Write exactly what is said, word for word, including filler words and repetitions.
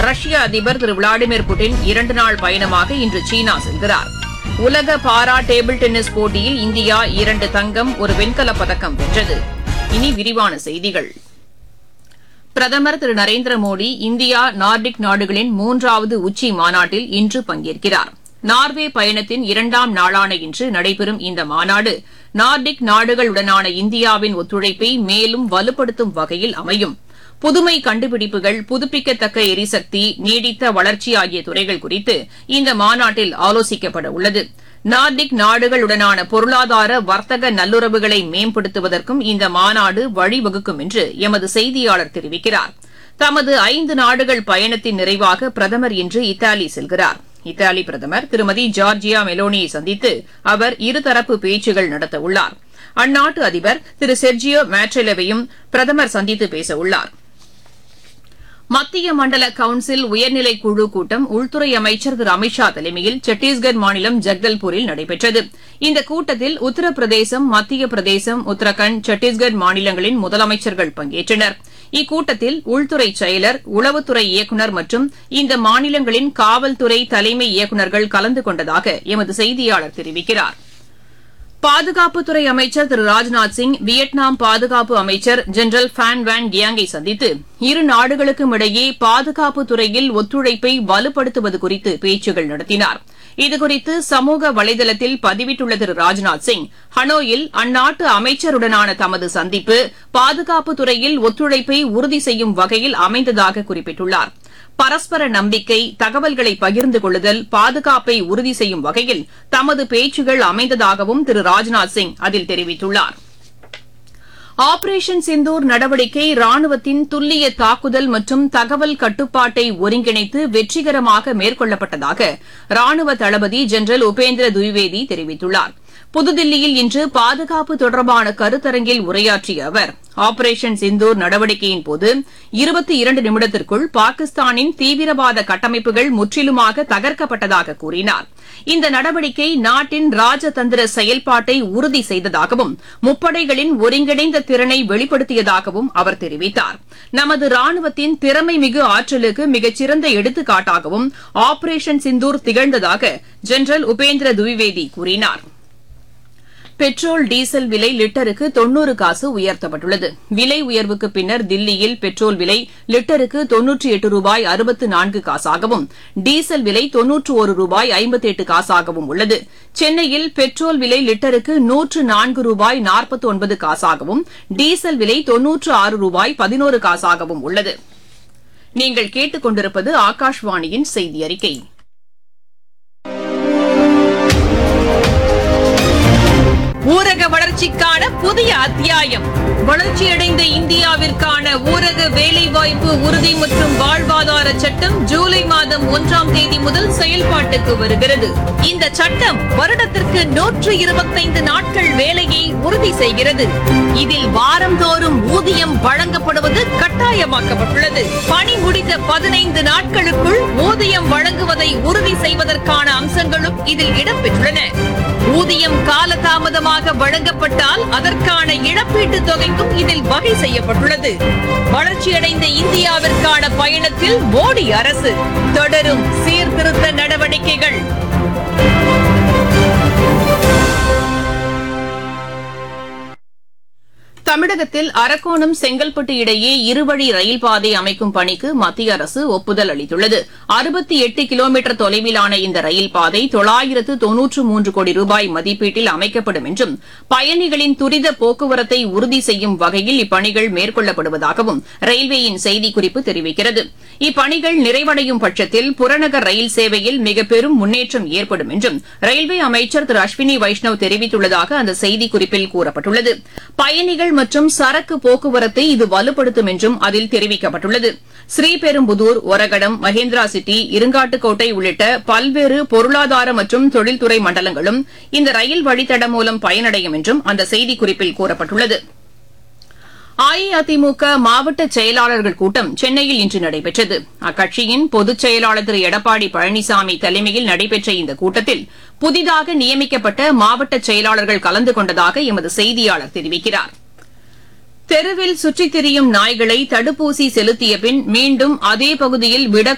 ரஷ்ய அதிபர் திரு Vladimir Putin இரண்டு நாள் பயணமாக இன்று சீனா செல்கிறார். உலக பாரா டேபிள் டென்னிஸ் போட்டியில் இந்தியா இரண்டு தங்கம் ஒரு வெண்கலப் பதக்கம் வென்றது. இனி விரிவான செய்திகள். பிரதமர் திரு நரேந்திர மோடி இந்தியா நார்டிக் நாடுகளின் மூன்றாவது உச்சி மாநாட்டில் இன்று பங்கேற்கிறார். நார்வே பயணத்தின் இரண்டாம் நாளான இன்று நடைபெறும் இந்த மாநாடு நார்டிக் நாடுகளுடனான இந்தியாவின் ஒத்துழைப்பை மேலும் வலுப்படுத்தும் வகையில் அமையும். புதுமை கண்டுபிடிப்புகள், புதுப்பிக்கத்தக்க எரிசக்தி, நீடித்த வளர்ச்சி ஆகிய துறைகள் குறித்து இந்த மாநாட்டில் ஆலோசிக்கப்பட உள்ளது. நார்டிக் நாடுகளுடனான பொருளாதார வர்த்தக நல்லுறவுகளை மேம்படுத்துவதற்கும் இந்த மாநாடு வழிவகுக்கும் என்று எமது செய்தியாளர் தெரிவிக்கிறார். தமது ஐந்து நாடுகள் பயணத்தின் நிறைவாக பிரதமர் இன்று இத்தாலி செல்கிறார். இத்தாலி பிரதமர் திருமதி ஜார்ஜியா மெலோனியை சந்தித்து அவர் இருதரப்பு பேச்சுகள் நடத்தவுள்ளார். அந்நாட்டு அதிபர் திரு செர்ஜியோ மேட்ரெலவையும் பிரதமர் சந்தித்து பேசவுள்ளார். மத்திய மண்டல கவுன்சில் உயர்நிலைக் குழு கூட்டம் உள்துறை அமைச்சர் திரு அமித் ஷா தலைமையில் சத்தீஸ்கர் மாநிலம் ஜக்தல்பூரில் நடைபெற்றது. இந்த கூட்டத்தில் உத்தரப்பிரதேசம், மத்திய பிரதேசம், உத்தரகாண்ட், சத்தீஸ்கர் மாநிலங்களின் முதலமைச்சர்கள் பங்கேற்றனர். இக்கூட்டத்தில் உள்துறை செயலர், உளவுத்துறை இயக்குநர் மற்றும் இந்த மாநிலங்களின் காவல்துறை தலைமை இயக்குநர்கள் கலந்து கொண்டதாக எமது செய்தியாளர் தெரிவிக்கிறார். பாதுகாப்புத்துறை அமைச்சர் திரு ராஜ்நாத் சிங் வியட்நாம் பாதுகாப்பு அமைச்சர் ஜெனரல் ஃபேன் வேன் கியாங்கை சந்தித்து இரு நாடுகளுக்கும் இடையே பாதுகாப்புத் துறையில் ஒத்துழைப்பை வலுப்படுத்துவது குறித்து பேச்சுகள் நடத்தினார். இதுகுறித்து சமூக வலைதளத்தில் பதிவிட்டுள்ள திரு ராஜ்நாத் சிங், ஹனோயில் அந்நாட்டு அமைச்சருடனான தமது சந்திப்பு பாதுகாப்புத் துறையில் ஒத்துழைப்பை உறுதி செய்யும் வகையில் அமைந்ததாக குறிப்பிட்டுள்ளார். பரஸ்பர நம்பிக்கை, தகவல்களை பகிர்ந்து கொள்ளுதல், பாதுகாப்பை உறுதி செய்யும் வகையில் தமது பேச்சுகள் அமைந்ததாகவும் திரு ராஜ்நாத் சிங் அதில் தெரிவித்துள்ளார். ஆபரேஷன் சிந்தூர் நடவடிக்கை ராணுவத்தின் துல்லிய தாக்குதல் மற்றும் தகவல் கட்டுப்பாட்டை ஒருங்கிணைத்து வெற்றிகரமாக மேற்கொள்ளப்பட்டதாக ராணுவ தளபதி ஜெனரல் உபேந்திர துவிவேதி தெரிவித்துள்ளார். புதுதில்லியில் இன்று பாதுகாப்பு தொடர்பான கருத்தரங்கில் உரையாற்றிய அவர், ஆபரேஷன் சிந்தூர் நடவடிக்கையின்போது இருபத்தி இரண்டு நிமிடத்திற்குள் பாகிஸ்தானின் தீவிரவாத கட்டமைப்புகள் முற்றிலுமாக தகர்க்கப்பட்டதாக கூறினார். இந்த நடவடிக்கை நாட்டின் ராஜதந்திர செயல்பாட்டை உறுதி செய்ததாகவும் முப்படைகளின் ஒருங்கிணைந்த திறனை வெளிப்படுத்தியதாகவும் அவர் தெரிவித்தார். நமது ராணுவத்தின் திறமைமிகு ஆற்றலுக்கு மிகச்சிறந்த எடுத்துக்காட்டாகவும் ஆபரேஷன் சிந்தூர் திகழ்ந்ததாக ஜெனரல் உபேந்திர துவிவேதி கூறினார். பெட்ரோல், டீசல் விலை லிட்டருக்கு தொன்னூறு காசு உயர்த்தப்பட்டுள்ளது. விலை உயர்வுக்கு பின்னர் தில்லியில் பெட்ரோல் விலை லிட்டருக்கு தொன்னூற்றி எட்டு ரூபாய் அறுபத்து நான்கு காசாகவும், டீசல் விலை தொன்னூற்று ஒரு ரூபாய் ஐம்பத்தி எட்டு காசாகவும் உள்ளது. சென்னையில் பெட்ரோல் விலை லிட்டருக்கு நூற்று நான்கு ரூபாய் நாற்பத்தி ஒன்பது காசாகவும், டீசல் விலை தொன்னூற்று ஆறு ரூபாய் பதினோரு காசாகவும் உள்ளது. நீங்கள் கேட்டுக் கொண்டிருப்பது ஆகாஷ்வாணியின் செய்தி அறிக்கை. ஊரக வளர்ச்சிக்கான புதிய அத்தியாயம். வளர்ச்சியடைந்த இந்தியாவிற்கான ஊரக வேலைவாய்ப்பு உறுதி மற்றும் வாழ்வாதார சட்டம் ஜூலை மாதம் ஒன்றாம் தேதி முதல் செயல்பாட்டுக்கு வருகிறது. இந்த சட்டம் வருடத்திற்கு நூற்று இருபத்தைந்து நாட்கள் வேலையை உறுதி செய்கிறது. இதில் வாரந்தோறும் ஊதியம் வழங்கப்படுவது கட்டாயமாக்கப்பட்டுள்ளது. பணி முடிந்த பதினைந்து நாட்களுக்குள் ஊதியம் வழங்குவதை உறுதி செய்வதற்கான அம்சங்களும் இதில் இடம்பெற்றுள்ளன. ஊதியம் காலதாமதமாக வழங்கப்பட்டால் அதற்கான இழப்பீட்டுத் தொகைக்கும் இதில் வகை செய்யப்பட்டுள்ளது. வளர்ச்சியடைந்த இந்தியாவிற்கான பயணத்தில் மோடி அரசு தொடரும் சீர்திருத்த நடவடிக்கைகள். தமிழகத்தில் அரக்கோணம், செங்கல்பட்டு இடையே இருவழி ரயில் பாதை அமைக்கும் பணிக்கு மத்திய அரசு ஒப்புதல் அளித்துள்ளது. அறுபத்தி எட்டு கிலோமீட்டர் தொலைவிலான இந்த ரயில் பாதை தொள்ளாயிரத்து தொன்னூற்று மூன்று கோடி ரூபாய் மதிப்பீட்டில் அமைக்கப்படும் என்றும், பயணிகளின் துரித போக்குவரத்தை உறுதி செய்யும் வகையில் இப்பணிகள் மேற்கொள்ளப்படுவதாகவும் ரயில்வேயின் செய்திக்குறிப்பு தெரிவிக்கிறது. இப்பணிகள் நிறைவடையும் பட்சத்தில் புறநகர் ரயில் சேவையில் மிக பெரும் முன்னேற்றம் ஏற்படும் என்றும் ரயில்வே அமைச்சர் திரு அஸ்வினி வைஷ்ணவ் தெரிவித்துள்ளதாக அந்த செய்திக்குறிப்பில் கூறப்பட்டுள்ளது. பயணிகள் மற்றும் சரக்கு போக்குவரத்தை இது வலுப்படுத்தும் என்றும் அதில் தெரிவிக்கப்பட்டுள்ளது. ஸ்ரீபெரும்புதூர், ஒரகடம், மகேந்திரா சிட்டி, இருங்காட்டுக்கோட்டை உள்ளிட்ட பல்வேறு பொருளாதார மற்றும் தொழில்துறை மண்டலங்களும் இந்த ரயில் வழித்தடம் மூலம் பயனடையும் என்றும் அந்த செய்திக்குறிப்பில் கூறப்பட்டுள்ளது. அஇஅதிமுக மாவட்ட செயலாளர்கள் கூட்டம் சென்னையில் இன்று நடைபெற்றது. அக்கட்சியின் பொதுச் செயலாளர் திரு எடப்பாடி பழனிசாமி தலைமையில் நடைபெற்ற இந்த கூட்டத்தில் புதிதாக நியமிக்கப்பட்ட மாவட்ட செயலாளர்கள் கலந்து கொண்டதாக எமது செய்தியாளர் தெரிவிக்கிறார். தெருவில் சுற்றித் திரியும் நாய்களை தடுப்பூசி செலுத்திய பின் மீண்டும் அதே பகுதியில் விட